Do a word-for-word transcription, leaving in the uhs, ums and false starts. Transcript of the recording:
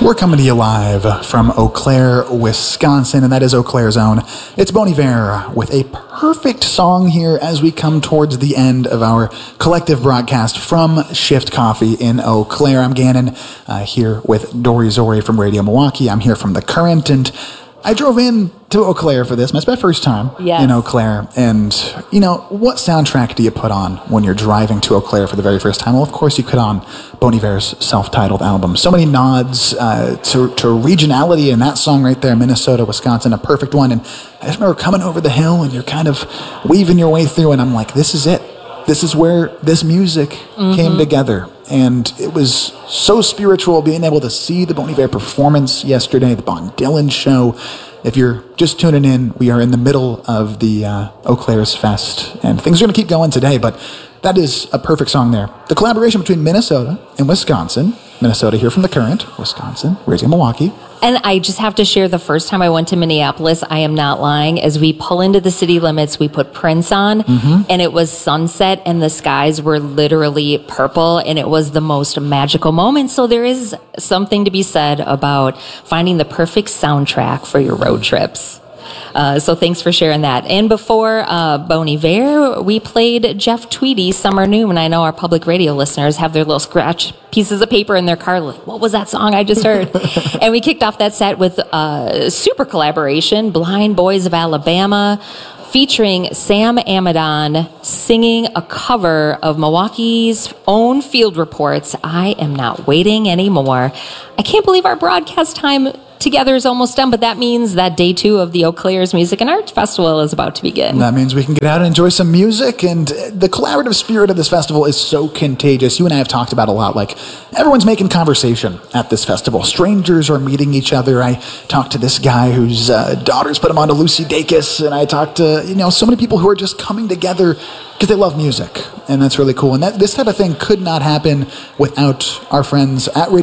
We're coming to you live from Eau Claire, Wisconsin, and that is Eau Claire's own. It's Bon Iver with a perfect song here as we come towards the end of our collective broadcast from Shift Coffee in Eau Claire. I'm Gannon, uh, here with Dory Zori from Radio Milwaukee. I'm here from The Current, and I drove in to Eau Claire for this. It's my first time yes. in Eau Claire. And, you know, what soundtrack do you put on when you're driving to Eau Claire for the very first time? Well, of course, you put on Bon Iver's self-titled album. So many nods uh, to, to regionality in that song right there, Minnesota, Wisconsin, a perfect one. And I just remember coming over the hill and you're kind of weaving your way through, and I'm like, this is it. This is where this music mm-hmm. came together. And it was so spiritual being able to see the Bon Iver performance yesterday, the Bon Dylan show. If you're just tuning in, we are in the middle of the uh, Eau Claire's Fest, and things are going to keep going today, but that is a perfect song there. The collaboration between Minnesota and Wisconsin. Minnesota here from The Current, Wisconsin, Radio Milwaukee. And I just have to share, the first time I went to Minneapolis, I am not lying, as we pull into the city limits, we put Prince on, mm-hmm. and it was sunset, and the skies were literally purple, and it was the most magical moment. So there is something to be said about finding the perfect soundtrack for your road trips. Uh, so thanks for sharing that. And before uh, Bon Iver, we played Jeff Tweedy, Summer Noon. I know our public radio listeners have their little scratch pieces of paper in their car. Like, what was that song I just heard? And we kicked off that set with a super collaboration, Blind Boys of Alabama, featuring Sam Amidon singing a cover of Milwaukee's own Field Report's I Am Not Waiting Anymore. I can't believe our broadcast time together is almost done, but that means that day two of the Eau Claire's Music and Arts Festival is about to begin. That means we can get out and enjoy some music, and the collaborative spirit of this festival is so contagious. You and I have talked about a lot, like everyone's making conversation at this festival. Strangers are meeting each other. I talked to this guy whose uh, daughters put him on to Lucy Dacus, and I talked to, you know, so many people who are just coming together because they love music, and that's really cool. And that this type of thing could not happen without our friends at Radio